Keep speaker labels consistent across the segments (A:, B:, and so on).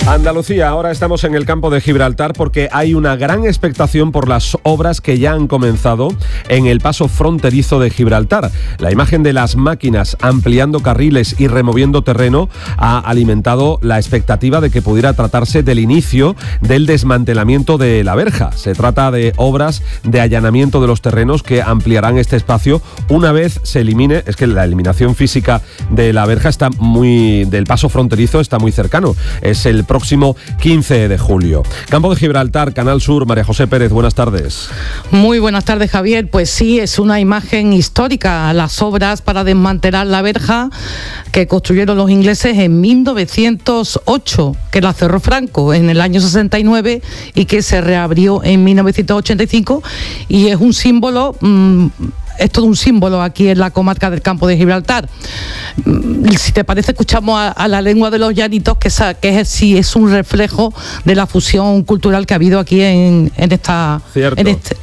A: Andalucía, ahora estamos en el campo de Gibraltar porque hay una gran expectación por las obras que ya han comenzado en el paso fronterizo de Gibraltar. La imagen de las máquinas ampliando carriles y removiendo terreno ha alimentado la expectativa de que pudiera tratarse del inicio del desmantelamiento de la verja. Se trata de obras de allanamiento de los terrenos que ampliarán este espacio una vez se elimine. Es que la eliminación física de la verja del paso fronterizo está muy cercano. Es el próximo 15 de julio. Campo de Gibraltar, Canal Sur, María José Pérez, buenas tardes.
B: Muy buenas tardes, Javier. Pues sí, es una imagen histórica. Las obras para desmantelar la verja que construyeron los ingleses en 1908, que la cerró Franco en el año 69 y que se reabrió en 1985, y es un símbolo... Es todo un símbolo aquí en la comarca del Campo de Gibraltar. Si te parece, escuchamos a la lengua de los llanitos, que es un reflejo de la fusión cultural que ha habido aquí en esta...
A: Cierto.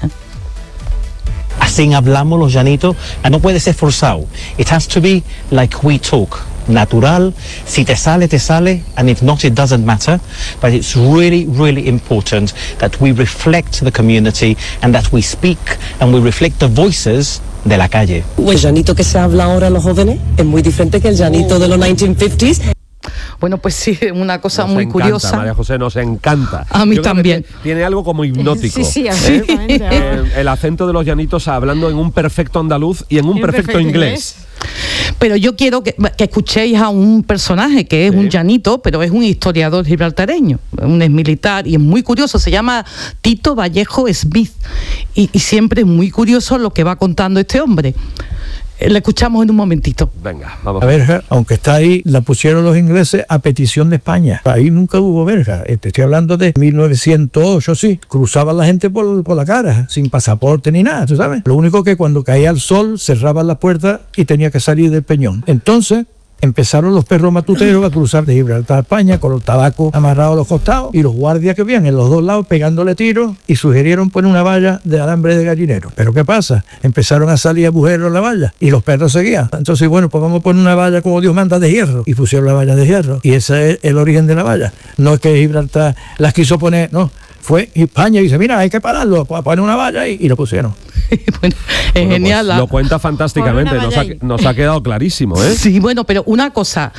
C: Así hablamos los llanitos, no puede ser forzado. It has to be like we talk. Natural, si te sale, and if not, it doesn't matter. But it's really, really important that we reflect the community and that we speak and we reflect the voices de la calle.
D: El llanito que se habla ahora los jóvenes es muy diferente que el llanito de los 1950s.
B: Bueno, pues sí, una cosa
A: nos
B: muy
A: encanta,
B: curiosa.
A: María José, nos encanta.
B: A mí también.
A: Tiene algo como hipnótico.
E: Sí, absolutamente.
A: El acento de los llanitos hablando en un perfecto andaluz y en un perfecto inglés.
B: Pero yo quiero que escuchéis a un personaje que es un llanito, pero es un historiador gibraltareño, un exmilitar, y es muy curioso. Se llama Tito Vallejo Smith, y siempre es muy curioso lo que va contando este hombre. Le escuchamos en un momentito.
A: Venga, vamos.
F: La verja, aunque está ahí, la pusieron los ingleses a petición de España. Ahí nunca hubo verja. Te estoy hablando de 1908, sí. Cruzaban la gente por la cara, sin pasaporte ni nada, ¿tú sabes? Lo único que cuando caía el sol, cerraban las puertas y tenía que salir del peñón. Entonces... empezaron los perros matuteros a cruzar de Gibraltar a España con los tabacos amarrados a los costados, y los guardias que habían en los dos lados pegándole tiros, y sugirieron poner una valla de alambre de gallinero. ¿Pero qué pasa? Empezaron a salir agujeros en la valla y los perros seguían. Entonces, bueno, pues vamos a poner una valla como Dios manda de hierro, y pusieron la valla de hierro, y ese es el origen de la valla. No es que Gibraltar las quiso poner, no. Fue España y dice, mira, hay que pararlo, poner una valla y lo pusieron.
B: Bueno, es genial.
A: Pues lo cuenta fantásticamente, nos ha quedado clarísimo, ¿eh?
B: Sí, bueno, pero una cosa,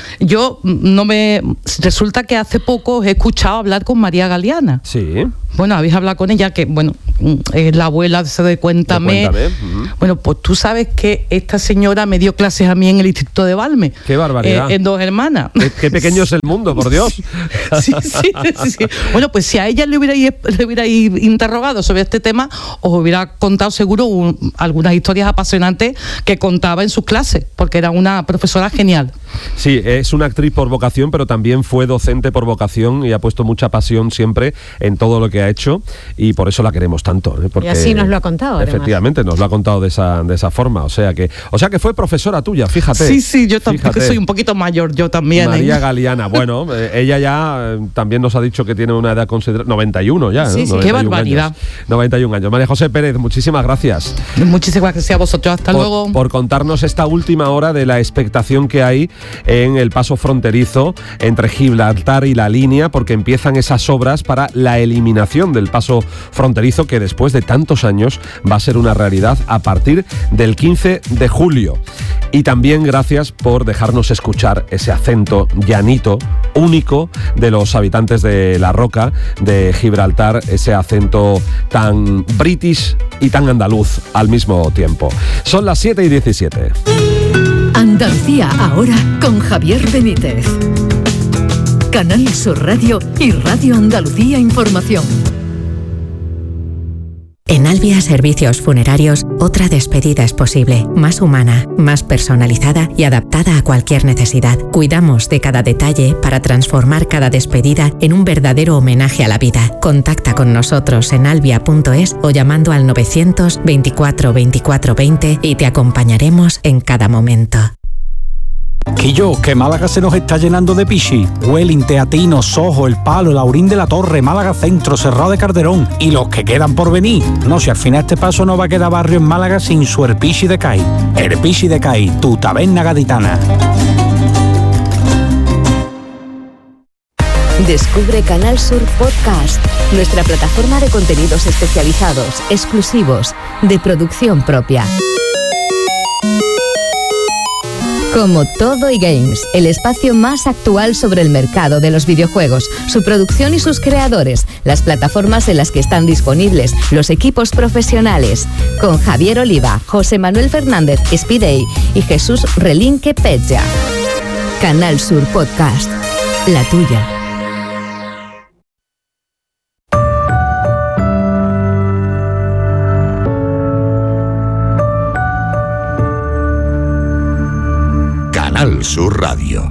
B: resulta que hace poco os he escuchado hablar con María Galeana.
A: Sí.
B: Bueno, habéis hablado con ella, que bueno, es la abuela de Cuéntame. Bueno, pues tú sabes que esta señora me dio clases a mí en el Instituto de Valme.
A: ¡Qué barbaridad!
B: En Dos Hermanas.
A: Qué pequeño es el mundo, por Dios.
B: Sí. Bueno, pues si a ella le hubierais interrogado sobre este tema, os hubiera contado seguro algunas historias apasionantes que contaba en sus clases, porque era una profesora genial.
A: Sí, es una actriz por vocación, pero también fue docente por vocación y ha puesto mucha pasión siempre en todo lo que ha hecho, y por eso la queremos tanto, ¿eh? Porque,
E: y así nos lo ha contado, además.
A: Efectivamente, nos lo ha contado de esa forma, o sea que fue profesora tuya, fíjate.
B: Sí, yo tampoco soy un poquito mayor, yo también.
A: María Galeana, bueno, ella ya también nos ha dicho que tiene una edad considerable, 91 ya.
B: Sí, 91 qué barbaridad.
A: Años, 91 años. María José Pérez, muchísimas gracias.
B: Muchísimas gracias a vosotros, hasta luego.
A: Por contarnos esta última hora de la expectación que hay en el paso fronterizo entre Gibraltar y la línea, porque empiezan esas obras para la eliminación del paso fronterizo, que después de tantos años va a ser una realidad a partir del 15 de julio. Y también gracias por dejarnos escuchar ese acento llanito único de los habitantes de La Roca, de Gibraltar, ese acento tan british y tan andaluz al mismo tiempo. Son las 7:17.
G: Andalucía ahora con Javier Benítez. Canal Sur Radio y Radio Andalucía Información.
H: En Albia Servicios Funerarios, otra despedida es posible, más humana, más personalizada y adaptada a cualquier necesidad. Cuidamos de cada detalle para transformar cada despedida en un verdadero homenaje a la vida. Contacta con nosotros en albia.es o llamando al 924 24 20 y te acompañaremos en cada momento.
I: Quillo, que Málaga se nos está llenando de pichi. Welling, Teatino, Sojo, El Palo, Laurín de la Torre, Málaga Centro, Cerrado de Calderón y los que quedan por venir. No, si al final este paso no va a quedar barrio en Málaga sin su Herpichi de Cai. Herpichi de Cai, tu taberna gaditana.
J: Descubre Canal Sur Podcast, nuestra plataforma de contenidos especializados, exclusivos, de producción propia. Como Todo y Games, el espacio más actual sobre el mercado de los videojuegos, su producción y sus creadores, las plataformas en las que están disponibles, los equipos profesionales. Con Javier Oliva, José Manuel Fernández Espidey y Jesús Relinque Pecha. Canal Sur Podcast, la tuya.
K: Canal Sur Radio.